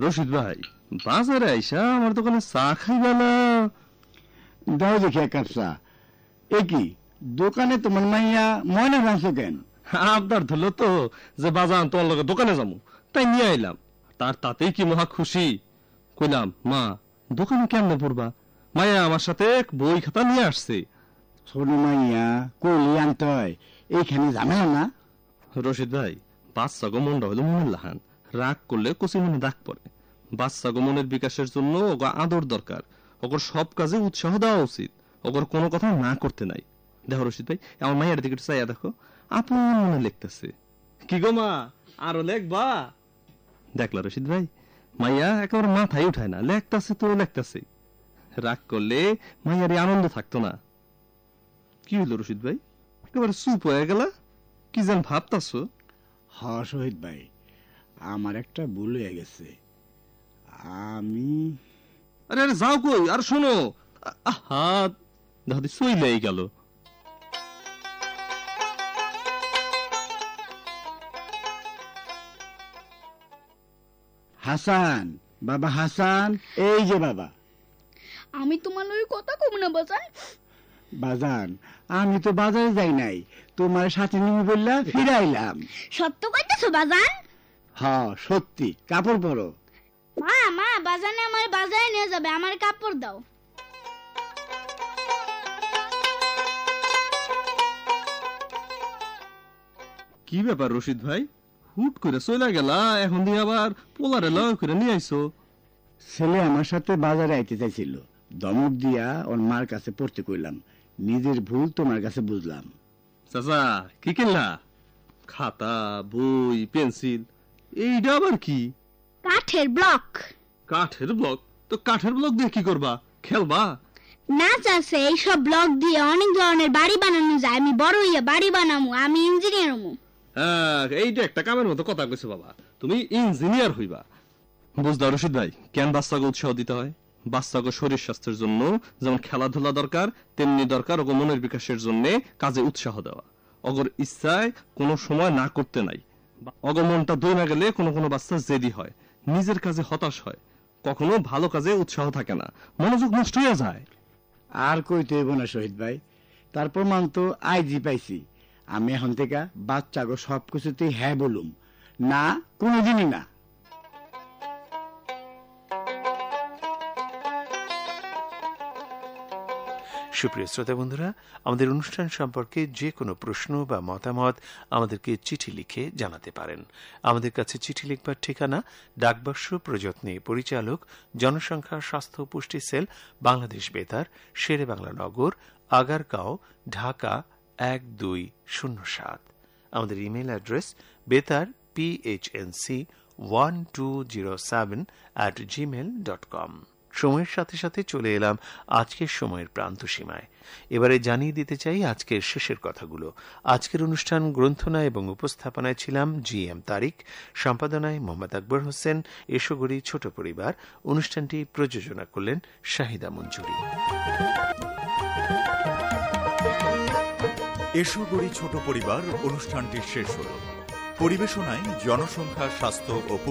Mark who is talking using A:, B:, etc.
A: রশিদ ভাই, বাজারে আইসা আমার দোকানে চা খাইবেলা।
B: দাও দেখি এক কাপ চা। এ কি দোকানে তোমার মাইয়া ময়না রাঁধছো কেন?
A: আবদার ধরলো তো যে বাজান তোমার লগে দোকানে যাবো, তাই নিয়ে আইলাম। তাতেই কি মহা খুশি। কইলাম, মা দোকানে কেমনে পড়বা? মায়া আমার সাথে বই খাতা নিয়ে আসছে।
B: ছোট মাইয়া কইলে আনতে হয়, এইখানে ঝামেলা না?
A: রশিদ ভাই, বাচ্চা গো মনটা হলো মনের লাহান, রাগ করলে কচি মনে দাগ পড়ে। বাচ্চা গো মনের বিকাশের জন্য ওগো আদর দরকার, ওগর সব কাজে উৎসাহ দেওয়া উচিত, ওগর কোনো কথা না করতে নাই। দেখো রশিদ ভাই, আমার মায়ের দিকে চাইয়া দেখো, আপন মনে লিখতেছে। কি গো মা, আরো লেখবা? দেখলা রশিদ ভাই, মাইয়া একেবারে মাথায় উঠায় না, লেখতেছে তো লেখতেছে। রাগ করলে মাইয়ার আনন্দ থাকতো না। কি হইল রশিদ ভাই, একেবারে চুপ হয়ে গেলা? কি যেন ভাবতাছো?
B: হ শহীদ ভাই, আমার একটা ভুল হয়ে গেছে। আমি
A: আরে আরে যাও কই, আর শোনো। আহা, দাদি চইলেই গেল।
B: হাসান, বাবা হাসান, এই যে বাবা।
C: আমি তোমার লই কথা কম না বাজান।
B: বাজান, আমি তো বাজারে যাই নাই, তোমার সাথে নিয়ে বললা ফিরাইলাম।
C: সত্য কইতেছো বাজান?
B: হ্যাঁ সত্যি, কাপড় পরো।
C: মা মা, বাজানে আমার বাজারে নিয়ে যাবে, আমার কাপড় দাও।
A: কি ব্যাপার রশিদ ভাই, হুট করে চলে গেলা, এখন দিয়ে আবার পোলারে লয় করে নিয়ে আইছো?
B: ছেলে আমার সাথে বাজারে আইতে চাইছিল, ধমক দিয়া ওর মার কাছে পড়তে কইলাম, নিজের ভুল তোমার কাছে বুঝলাম।
A: চাচা, কি কিনলা? খাতা, বই, পেন্সিল, এইটা আবার কি?
C: কাঠের ব্লক।
A: কাঠের ব্লক? তো কাঠের ব্লক দিয়ে কি করবা, খেলবা?
C: না চাচা, এইসব ব্লক দিয়ে অনেক ধরনের বাড়ি বানানো যায়। আমি বড় হইয়া বাড়ি বানামু, আমি ইঞ্জিনিয়ার হমু।
A: হ্যাঁ, এইটা একটা কামের মতো কথা কইছো বাবা, তুমি ইঞ্জিনিয়ার হইবা। বুঝলা রশিদ ভাই, কেন বাচ্চাকে উৎসাহ দিতে হয়? বাচ্চাকে শরীর স্বাস্থ্যের জন্য যেমন খেলাধুলা দরকার, তেমনি দরকার ওগো মনের বিকাশের জন্য কাজে উৎসাহ দেওয়া। অগর ইচ্ছায় কোনো সময় না করতে নাই। অগর মনটা দই না গেলে কোনো কোনো বাচ্চা জেদি হয়, নিজের কাজে হতাশ হয়, কখনো ভালো কাজে উৎসাহ থাকে না, মনোযোগ নষ্ট হয়ে যায়।
B: আর কইতে হইব না শহীদ ভাই, তার প্রমাণ তো আইজি পাইছি। আমি এখন থেকে বাচ্চাগো সবকিছুতেই হ্যাঁ বলুম, না কোনোদিনই না।
D: সুপ্রিয় শ্রোতা বন্ধুরা, আমাদের অনুষ্ঠান সম্পর্কে যে কোনো প্রশ্ন বা মতামত আমাদেরকে চিঠি লিখে জানাতে পারেন। আমাদের কাছে চিঠি লিখবার ঠিকানা ডাকবাক্স, প্রযত্নে পরিচালক, জনসংখ্যা স্বাস্থ্য পুষ্টি সেল, বাংলাদেশ বেতার, শেরে বাংলা নগর, আগারগাঁও, ঢাকা 1207। আমাদের ইমেল অ্যাড্রেস বেতার PHNC1207@gmail.com। সময়ের সাথে সাথে চলে এলাম আজকের সময়ের প্রান্ত সীমায়। এবারে জানিয়ে দিতে চাই আজকের শেষের কথাগুলো। আজকের অনুষ্ঠান গ্রন্থনা এবং উপস্থাপনায় ছিলাম GM তারিক, সম্পাদনায় মোহাম্মদ আকবর হোসেন। এসোগড়ি ছোট পরিবার অনুষ্ঠানটি প্রযোজনা করলেন শাহিদা মঞ্জুরি।
E: এসোগড়ি ছোট পরিবার অনুষ্ঠানটি শেষ হল। পরিবেশনায় জনসংখ্যা স্বাস্থ্য ও